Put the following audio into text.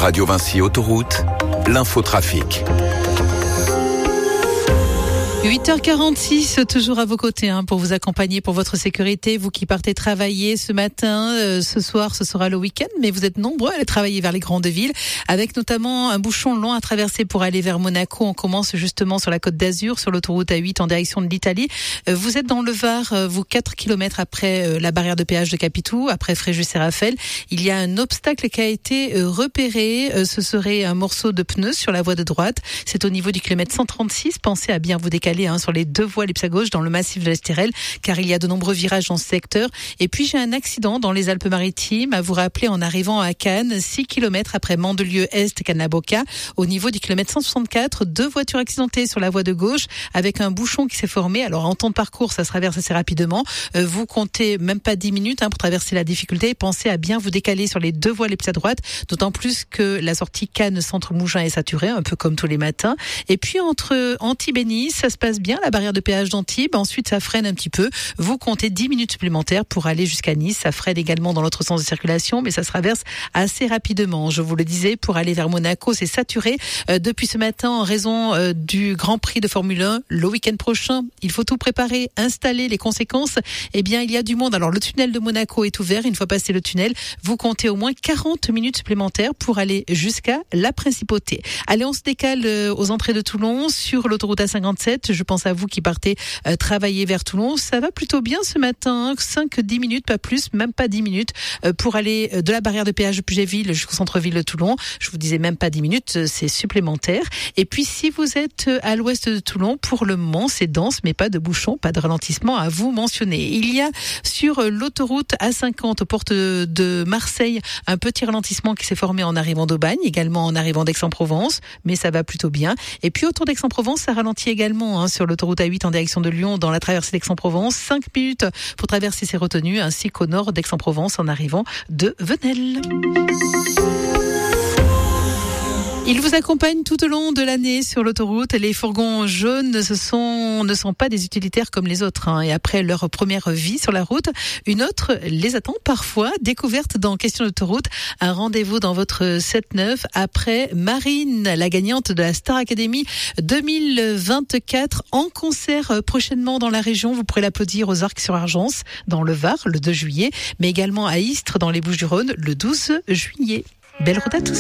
Radio Vinci Autoroute, l'infotrafic. 8h46, toujours à vos côtés pour vous accompagner pour votre sécurité. Vous qui partez travailler ce matin, ce soir, ce sera le week-end, mais vous êtes nombreux à aller travailler vers les grandes villes, avec notamment un bouchon long à traverser pour aller vers Monaco. On commence justement sur la Côte d'Azur, sur l'autoroute A8 en direction de l'Italie. Vous êtes dans le Var, vous 4 km après la barrière de péage de Capitou, après Fréjus et Raphaël. Il y a un obstacle qui a été repéré. Ce serait un morceau de pneu sur la voie de droite. C'est au niveau du kilomètre 136. Pensez à bien vous décaler sur les deux voies à gauche dans le massif de l'Estérel, car il y a de nombreux virages dans ce secteur. Et puis j'ai un accident dans les Alpes-Maritimes à vous rappeler en arrivant à Cannes, 6 km après Mandelieu-Est, Cannes-la-Boca, au niveau du kilomètre 164, 2 voitures accidentées sur la voie de gauche avec un bouchon qui s'est formé. Alors en temps de parcours, ça se traverse assez rapidement. Vous comptez même pas 10 minutes pour traverser la difficulté. Pensez à bien vous décaler sur les deux voies les plus à droite, d'autant plus que la sortie Cannes-Centre-Mougins est saturée, un peu comme tous les matins. Et puis entre Antibes et Nice, ça se passe bien, la barrière de péage d'Antibes. Ensuite, ça freine un petit peu. Vous comptez 10 minutes supplémentaires pour aller jusqu'à Nice. Ça freine également dans l'autre sens de circulation, mais ça se traverse assez rapidement. Je vous le disais, pour aller vers Monaco, c'est saturé depuis ce matin en raison du Grand Prix de Formule 1. Le week-end prochain, il faut tout préparer, installer les conséquences. Eh bien, il y a du monde. Alors, le tunnel de Monaco est ouvert. Une fois passé le tunnel, vous comptez au moins 40 minutes supplémentaires pour aller jusqu'à la Principauté. Allez, on se décale aux entrées de Toulon sur l'autoroute A57. Je pense à vous qui partez travailler vers Toulon. Ça va plutôt bien ce matin, 5-10 minutes, pas plus, même pas 10 minutes pour aller de la barrière de péage de Puget-Ville jusqu'au centre-ville de Toulon. Je vous disais même pas 10 minutes, c'est supplémentaire. Et puis si vous êtes à l'ouest de Toulon, pour le moment c'est dense, mais pas de bouchon, pas de ralentissement à vous mentionner. Il y a sur l'autoroute A50 aux portes de Marseille un petit ralentissement qui s'est formé en arrivant d'Aubagne, également en arrivant d'Aix-en-Provence, mais ça va plutôt bien. Et puis autour d'Aix-en-Provence, ça ralentit également sur l'autoroute A8 en direction de Lyon dans la traversée d'Aix-en-Provence. 5 minutes pour traverser ces retenues, ainsi qu'au nord d'Aix-en-Provence en arrivant de Venelle. Ils vous accompagnent tout au long de l'année sur l'autoroute. Les fourgons jaunes ne sont pas des utilitaires comme les autres. Et après leur première vie sur la route, une autre les attend parfois. Découverte dans Question d'autoroute, un rendez-vous dans votre 7-9 après Marine, la gagnante de la Star Academy 2024 en concert prochainement dans la région. Vous pourrez l'applaudir aux Arcs-sur-Argence dans le Var le 2 juillet, mais également à Istres dans les Bouches-du-Rhône le 12 juillet. Belle route à tous.